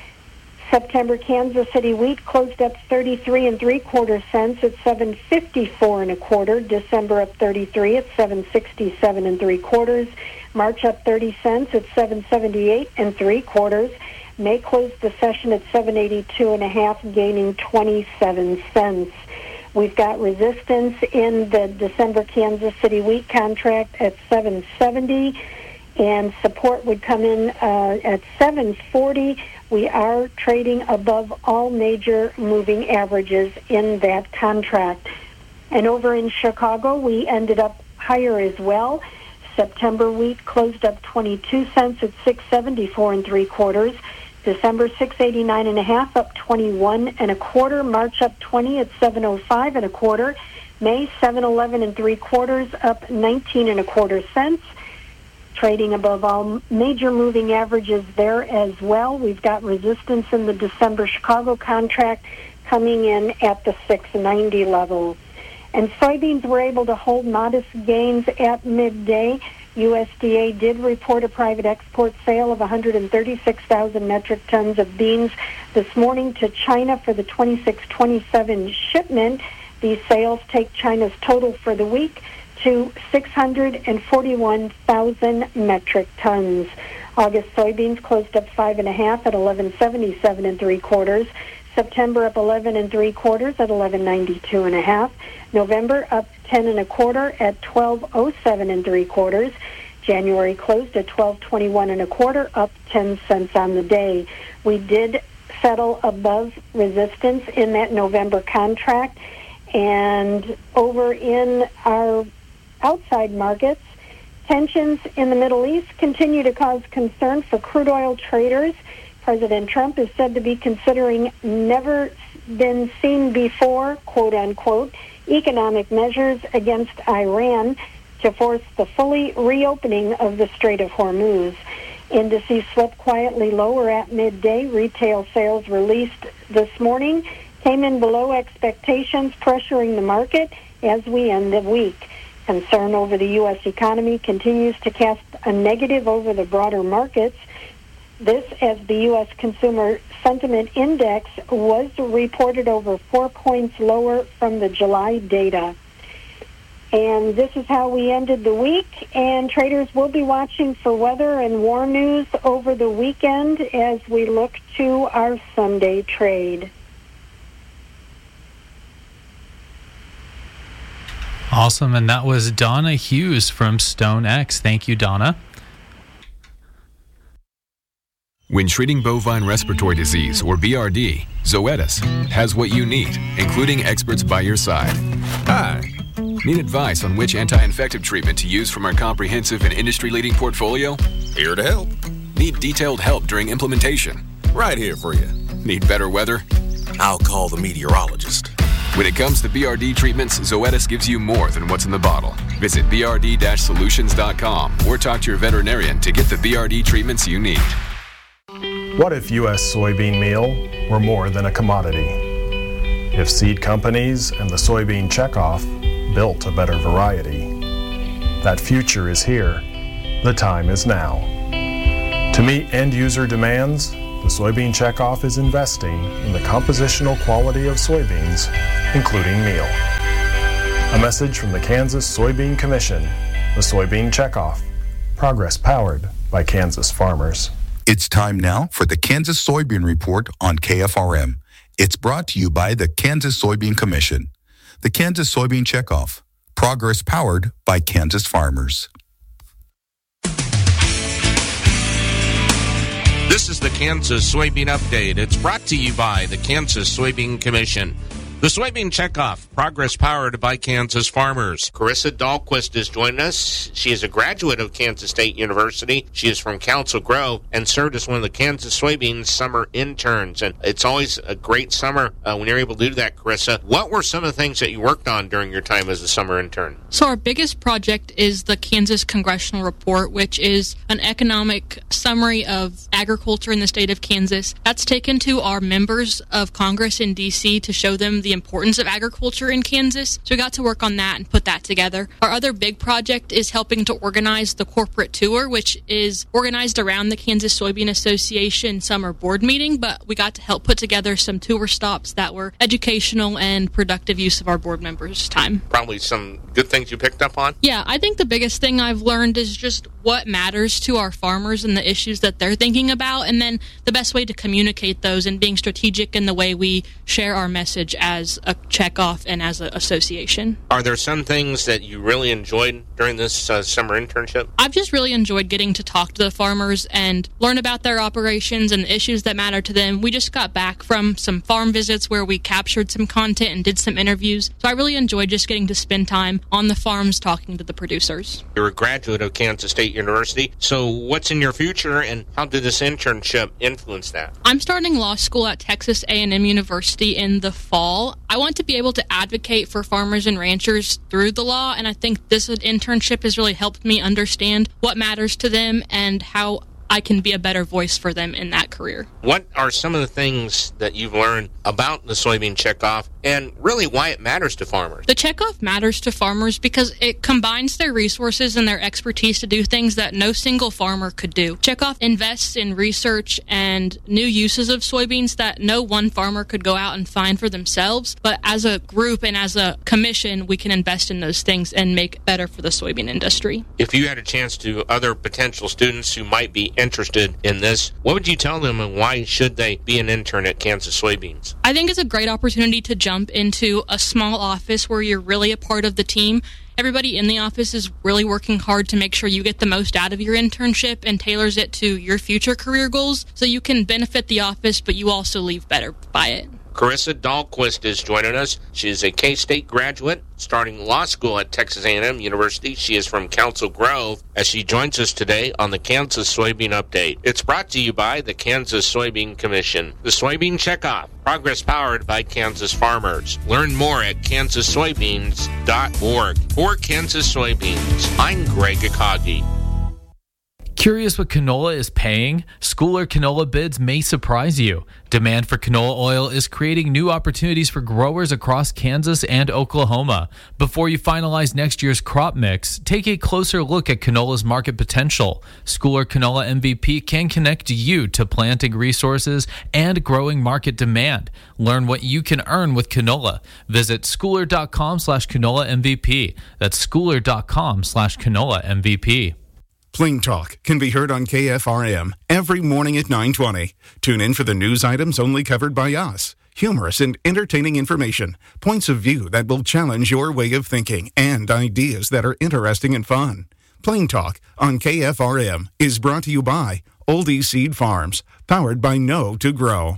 September Kansas City wheat closed up thirty-three and three quarter cents at seven fifty-four and a quarter. December up thirty-three at seven sixty-seven and three quarters. March up thirty cents at seven seventy-eight and three quarters. May closed the session at seven eighty-two and a half, gaining twenty-seven cents. We've got resistance in the December Kansas City wheat contract at seven seventy, and support would come in uh, at seven forty. We are trading above all major moving averages in that contract. And over in Chicago, we ended up higher as well. September wheat closed up twenty-two cents at six seventy-four and three quarters. December six eighty-nine and a half, up twenty-one and a quarter. March up twenty at seven oh five and a quarter. May seven eleven and three quarters, up nineteen and a quarter cents. Trading above all major moving averages there as well. We've got resistance in the December Chicago contract coming in at the six ninety level. And soybeans were able to hold modest gains at midday. U S D A did report a private export sale of one hundred thirty-six thousand metric tons of beans this morning to China for the twenty-six twenty-seven shipment. These sales take China's total for the week to six hundred forty-one thousand metric tons. August soybeans closed up five and a half at eleven seventy-seven and three quarters. September up eleven and three quarters at eleven ninety-two and a half. November up ten and a quarter at twelve oh seven and three quarters. January closed at twelve twenty-one and a quarter, up ten cents on the day. We did settle above resistance in that November contract. And over in our outside markets, tensions in the Middle East continue to cause concern for crude oil traders. President Trump is said to be considering never been seen before, quote unquote, economic measures against Iran to force the fully reopening of the Strait of Hormuz. Indices slipped quietly lower at midday. Retail sales released this morning came in below expectations, pressuring the market as we end the week. Concern over the U S economy continues to cast a negative over the broader markets. This as the U S Consumer Sentiment Index was reported over four points lower from the July data. And this is how we ended the week, and traders will be watching for weather and war news over the weekend as we look to our Sunday trade. Awesome, and that was Donna Hughes from StoneX. Thank you, Donna. When treating bovine respiratory disease, or B R D, Zoetis has what you need, including experts by your side. Hi. Need advice on which anti-infective treatment to use from our comprehensive and industry-leading portfolio? Here to help. Need detailed help during implementation? Right here for you. Need better weather? I'll call the meteorologist. When it comes to B R D treatments, Zoetis gives you more than what's in the bottle. Visit b r d dash solutions dot com or talk to your veterinarian to get the B R D treatments you need. What if U S soybean meal were more than a commodity? If seed companies and the soybean checkoff built a better variety? That future is here. The time is now. To meet end-user demands, the soybean checkoff is investing in the compositional quality of soybeans, including meal. A message from the Kansas Soybean Commission, the Soybean Checkoff. Progress powered by Kansas farmers. It's time now for the Kansas Soybean Report on K F R M. It's brought to you by the Kansas Soybean Commission. The Kansas Soybean Checkoff. Progress powered by Kansas farmers. This is the Kansas Soybean Update. It's brought to you by the Kansas Soybean Commission. The Soybean Checkoff, progress powered by Kansas farmers. Carissa Dahlquist is joining us. She is a graduate of Kansas State University. She is from Council Grove and served as one of the Kansas Soybean summer interns. And it's always a great summer uh, when you're able to do that, Carissa. What were some of the things that you worked on during your time as a summer intern? So our biggest project is the Kansas Congressional Report, which is an economic summary of agriculture in the state of Kansas. That's taken to our members of Congress in D C to show them the importance of agriculture in Kansas. So we got to work on that and put that together. Our other big project is helping to organize the corporate tour, which is organized around the Kansas Soybean Association summer board meeting, but we got to help put together some tour stops that were educational and productive use of our board members' time. Probably some good things you picked up on? Yeah, I think the biggest thing I've learned is just what matters to our farmers and the issues that they're thinking about, and then the best way to communicate those and being strategic in the way we share our message as a checkoff and as an association. Are there some things that you really enjoyed during this uh, summer internship? I've just really enjoyed getting to talk to the farmers and learn about their operations and the issues that matter to them. We just got back from some farm visits where we captured some content and did some interviews, so I really enjoyed just getting to spend time on the farms talking to the producers. You're a graduate of Kansas State University, so what's in your future and how did this internship influence that? I'm starting law school at Texas A and M University in the fall. I want to be able to advocate for farmers and ranchers through the law, and I think this internship has really helped me understand what matters to them and how I can be a better voice for them in that career. What are some of the things that you've learned about the soybean checkoff and really why it matters to farmers? The checkoff matters to farmers because it combines their resources and their expertise to do things that no single farmer could do. Checkoff invests in research and new uses of soybeans that no one farmer could go out and find for themselves, but as a group and as a commission, we can invest in those things and make better for the soybean industry. If you had a chance to other potential students who might be interested in this, what would you tell them and why should they be an intern at Kansas Soybeans? I think it's a great opportunity to jump into a small office where you're really a part of the team. Everybody in the office is really working hard to make sure you get the most out of your internship and tailors it to your future career goals so you can benefit the office, but you also leave better by it. Carissa Dahlquist is joining us. She is a K-State graduate, starting law school at Texas A and M University. She is from Council Grove, as she joins us today on the Kansas Soybean Update. It's brought to you by the Kansas Soybean Commission. The Soybean Checkoff, progress powered by Kansas farmers. Learn more at kansas soybeans dot org. For Kansas Soybeans, I'm Greg Akagi. Curious what canola is paying? Schooler canola bids may surprise you. Demand for canola oil is creating new opportunities for growers across Kansas and Oklahoma. Before you finalize next year's crop mix, take a closer look at canola's market potential. Schooler Canola M V P can connect you to planting resources and growing market demand. Learn what you can earn with canola. Visit schooler.com slash canola MVP. That's schooler.com slash canola MVP. Plain Talk can be heard on K F R M every morning at nine twenty. Tune in for the news items only covered by us. Humorous and entertaining information, points of view that will challenge your way of thinking, and ideas that are interesting and fun. Plain Talk on K F R M is brought to you by Oldie Seed Farms, powered by Know to Grow.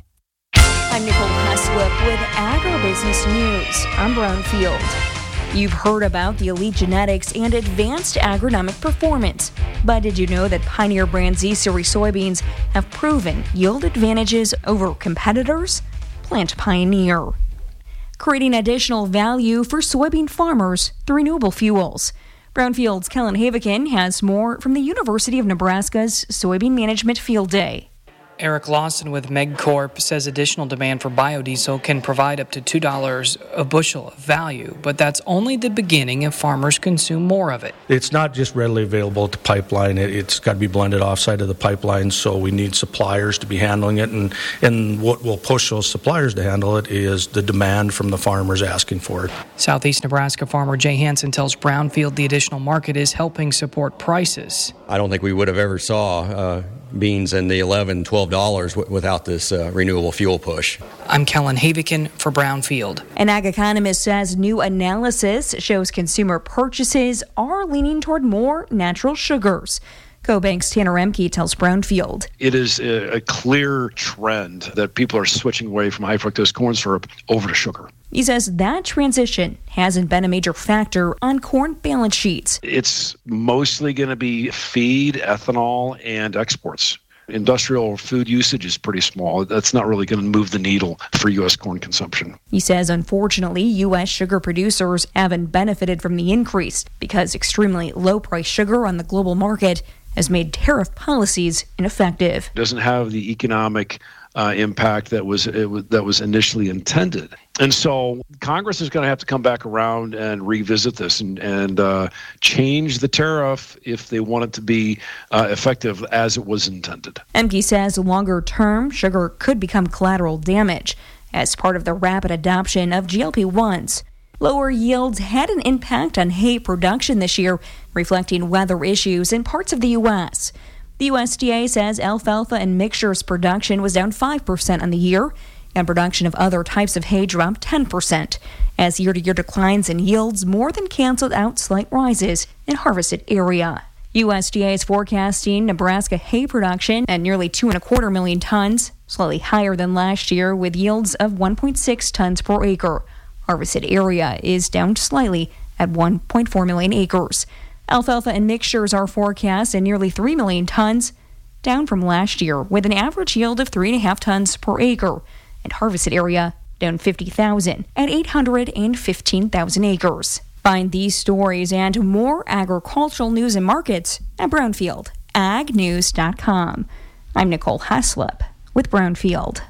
I'm Nicole Heslip with Agribusiness News. I'm Brownfield. You've heard about the elite genetics and advanced agronomic performance, but did you know that Pioneer brand Z-Series soybeans have proven yield advantages over competitors? Plant Pioneer. Creating additional value for soybean farmers through renewable fuels. Brownfield's Kellen Havikin has more from the University of Nebraska's Soybean Management Field Day. Eric Lawson with MegCorp says additional demand for biodiesel can provide up to two dollars a bushel of value, but that's only the beginning if farmers consume more of it. It's not just readily available at the pipeline. It, it's got to be blended offsite of the pipeline, so we need suppliers to be handling it, and, and what will push those suppliers to handle it is the demand from the farmers asking for it. Southeast Nebraska farmer Jay Hansen tells Brownfield the additional market is helping support prices. I don't think we would have ever saw uh, beans in the eleven, twelve dollars w- without this uh, renewable fuel push. I'm Kellen Havikin for Brownfield. An ag economist says new analysis shows consumer purchases are leaning toward more natural sugars. CoBank's Tanner Emke tells Brownfield. It is a, a clear trend that people are switching away from high fructose corn syrup over to sugar. He says that transition hasn't been a major factor on corn balance sheets. It's mostly going to be feed, ethanol, and exports. Industrial food usage is pretty small. That's not really going to move the needle for U S corn consumption. He says, unfortunately, U S sugar producers haven't benefited from the increase because extremely low-priced sugar on the global market has made tariff policies ineffective. It doesn't have the economic uh, impact that was, it was that was initially intended. And so Congress is going to have to come back around and revisit this and, and uh, change the tariff if they want it to be uh, effective as it was intended. Emke says longer term, sugar could become collateral damage as part of the rapid adoption of G L P ones. Lower yields had an impact on hay production this year, reflecting weather issues in parts of the U S. The U S D A says alfalfa and mixtures production was down five percent on the year, and production of other types of hay dropped ten percent, as year-to-year declines in yields more than canceled out slight rises in harvested area. U S D A is forecasting Nebraska hay production at nearly two and a quarter million tons, slightly higher than last year with yields of one point six tons per acre. Harvested area is down slightly at one point four million acres. Alfalfa and mixtures are forecast at nearly three million tons, down from last year with an average yield of three point five tons per acre, and harvested area down fifty thousand at eight hundred fifteen thousand acres. Find these stories and more agricultural news and markets at Brownfield ag news dot com. I'm Nicole Heslip with Brownfield.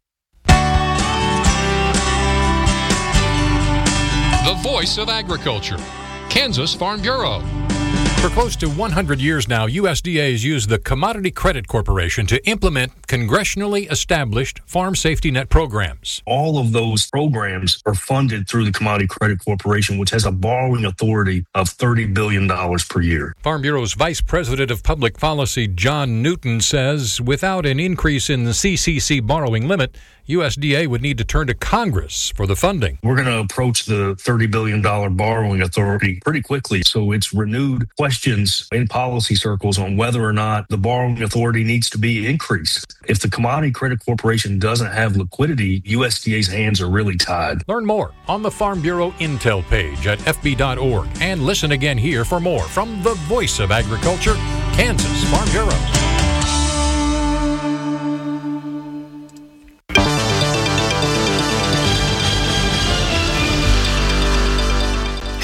The voice of agriculture, Kansas Farm Bureau. For close to one hundred years now, U S D A has used the Commodity Credit Corporation to implement congressionally established farm safety net programs. All of those programs are funded through the Commodity Credit Corporation, which has a borrowing authority of thirty billion dollars per year. Farm Bureau's Vice President of Public Policy, John Newton, says without an increase in the C C C borrowing limit, U S D A would need to turn to Congress for the funding. We're going to approach the thirty billion dollars borrowing authority pretty quickly, so it's renewed questions in policy circles on whether or not the borrowing authority needs to be increased. If the Commodity Credit Corporation doesn't have liquidity, U S D A's hands are really tied. Learn more on the Farm Bureau Intel page at f b dot org and listen again here for more from the voice of agriculture, Kansas Farm Bureau.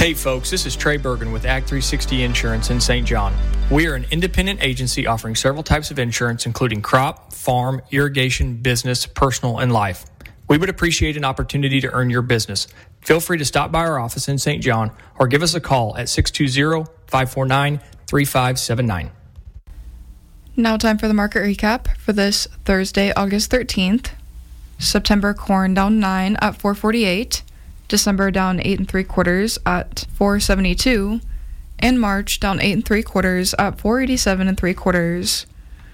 Hey folks, this is Trey Bergen with Ag three sixty Insurance in Saint John. We are an independent agency offering several types of insurance, including crop, farm, irrigation, business, personal, and life. We would appreciate an opportunity to earn your business. Feel free to stop by our office in Saint John or give us a call at six two zero, five four nine, three five seven nine. Now time for the market recap for this Thursday, August thirteenth. September corn down nine at four forty-eight. December down eight and three quarters at four seventy-two, and March down eight and three quarters at four eighty-seven and three quarters.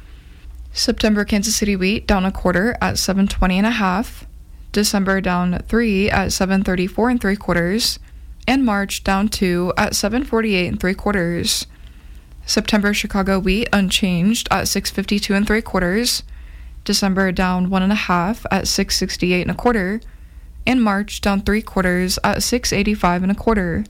September Kansas City wheat down a quarter at seven twenty and a half. December down three at seven thirty-four and three quarters, and March down two at seven forty-eight and three quarters. September Chicago wheat unchanged at six fifty-two and three quarters. December down one and a half at six sixty-eight and a quarter. And March down three quarters at six eighty-five and a quarter.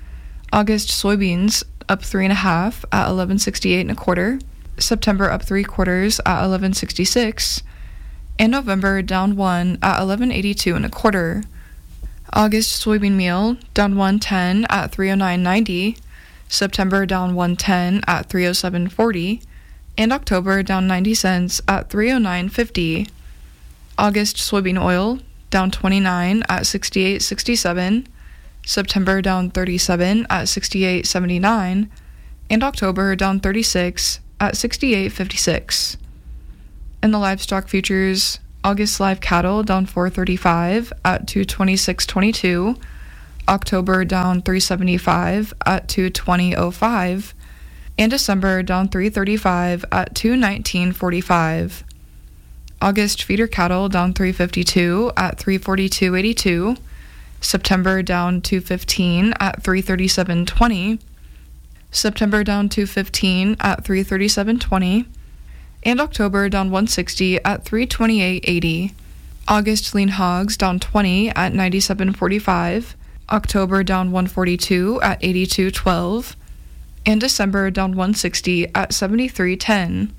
August soybeans up three and a half at eleven sixty-eight and a quarter. September up three quarters at eleven sixty-six, and November down one at eleven eighty-two and a quarter. August soybean meal down one ten at three oh nine ninety. September down one ten at three oh seven forty, and October down ninety cents at three oh nine fifty. August soybean oil down twenty-nine at sixty-eight sixty-seven, September down thirty-seven at sixty-eight seventy-nine, and October down thirty-six at sixty-eight fifty-six. In the livestock futures, August live cattle down four thirty-five at two twenty-six twenty-two, October down three seventy-five at two twenty oh five, and December down three thirty-five at two nineteen forty-five. August feeder cattle down three fifty-two at three forty-two eighty-two, September down two fifteen at three thirty-seven twenty, September down two fifteen at three thirty-seven twenty, and October down one sixty at three twenty-eight eighty. August lean hogs down twenty at ninety-seven forty-five, October down one forty-two at eighty-two twelve, and December down one sixty at seventy-three ten.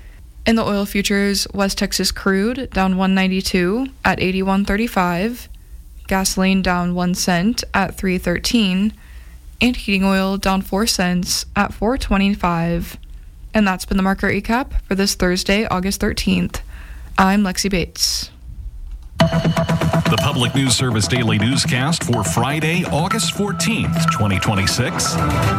In the oil futures, West Texas crude down one ninety-two at eighty-one thirty-five, gasoline down one cent at three thirteen, and heating oil down four cents at four twenty-five. And that's been the market recap for this Thursday, August thirteenth. I'm Lexi Bates. The Public News Service Daily Newscast for Friday, August fourteenth, twenty twenty-six.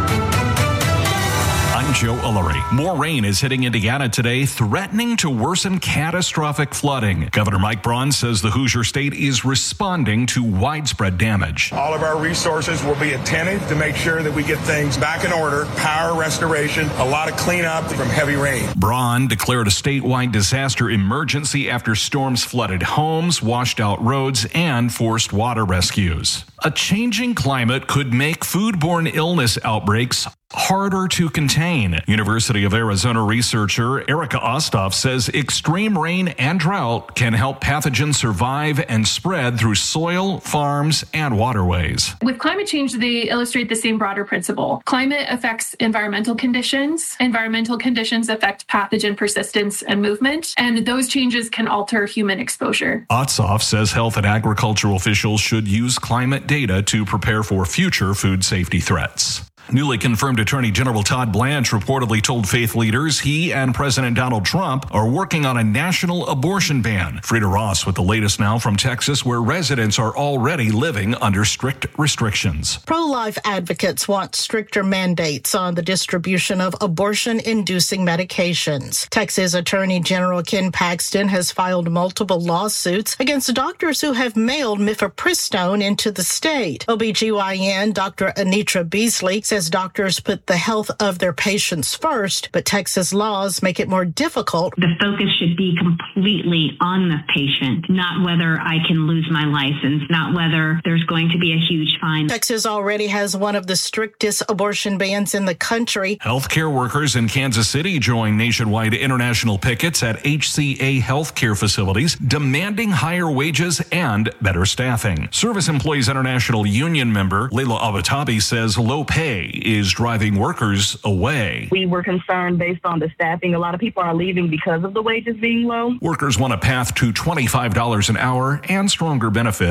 I'm Joe Ullery. More rain is hitting Indiana today, threatening to worsen catastrophic flooding. Governor Mike Braun says the Hoosier State is responding to widespread damage. All of our resources will be attentive to make sure that we get things back in order, power restoration, a lot of cleanup from heavy rain. Braun declared a statewide disaster emergency after storms flooded homes, washed out roads, and forced water rescues. A changing climate could make foodborne illness outbreaks harder to contain. University of Arizona researcher Erica Osthoff says extreme rain and drought can help pathogens survive and spread through soil, farms, and waterways. With climate change, they illustrate the same broader principle. Climate affects environmental conditions. Environmental conditions affect pathogen persistence and movement, and those changes can alter human exposure. Osthoff says health and agricultural officials should use climate data to prepare for future food safety threats. Newly confirmed Attorney General Todd Blanche reportedly told faith leaders he and President Donald Trump are working on a national abortion ban. Frida Ross with the latest now from Texas, where residents are already living under strict restrictions. Pro-life advocates want stricter mandates on the distribution of abortion-inducing medications. Texas Attorney General Ken Paxton has filed multiple lawsuits against doctors who have mailed mifepristone into the state. O B G Y N Doctor Anitra Beasley says doctors put the health of their patients first, but Texas laws make it more difficult. The focus should be completely on the patient, not whether I can lose my license, not whether there's going to be a huge fine. Texas already has one of the strictest abortion bans in the country. Healthcare workers in Kansas City join nationwide international pickets at H C A healthcare facilities, demanding higher wages and better staffing. Service Employees International Union member Leila Abatabi says low pay is driving workers away. We were concerned based on the staffing. A lot of people are leaving because of the wages being low. Workers want a path to twenty-five dollars an hour and stronger benefits.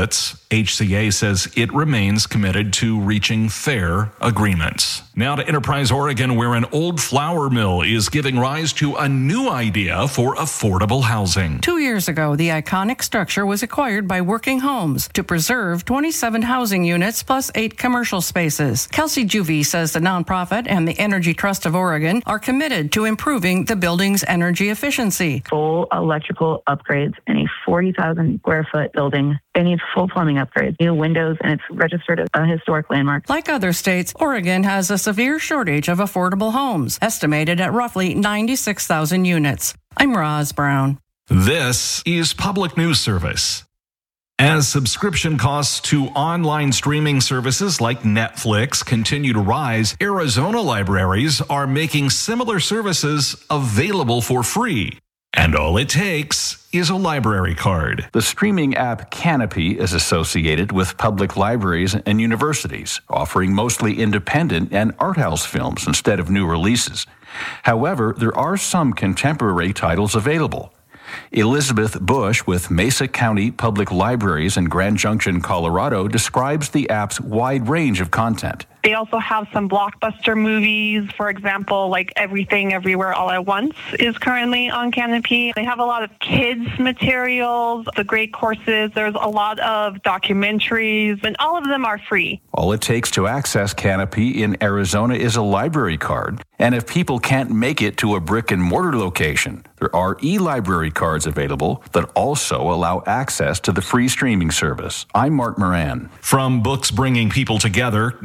H C A says it remains committed to reaching fair agreements. Now to Enterprise Oregon, where an old flour mill is giving rise to a new idea for affordable housing. Two years ago, the iconic structure was acquired by Working Homes to preserve twenty-seven housing units plus eight commercial spaces. Kelsey Juvie says the nonprofit and the Energy Trust of Oregon are committed to improving the building's energy efficiency. Full electrical upgrades in a forty thousand square foot building. They need full plumbing upgrades, new windows, and it's registered as a historic landmark. Like other states, Oregon has a severe shortage of affordable homes, estimated at roughly ninety-six thousand units. I'm Roz Brown. This is Public News Service. As subscription costs to online streaming services like Netflix continue to rise, Arizona libraries are making similar services available for free. And all it takes is a library card. The streaming app Canopy is associated with public libraries and universities, offering mostly independent and art house films instead of new releases. However, there are some contemporary titles available. Elizabeth Bush with Mesa County Public Libraries in Grand Junction, Colorado, describes the app's wide range of content. They also have some blockbuster movies, for example, like Everything Everywhere All at Once is currently on Canopy. They have a lot of kids' materials, the great courses. There's a lot of documentaries, and all of them are free. All it takes to access Canopy in Arizona is a library card. And if people can't make it to a brick and mortar location, there are e-library cards available that also allow access to the free streaming service. I'm Mark Moran. From books bringing people together,